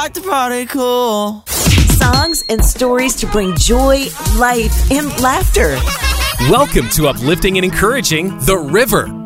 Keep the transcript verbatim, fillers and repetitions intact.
like to party cool. Songs and stories to bring joy, life, and laughter. Welcome to Uplifting and Encouraging The River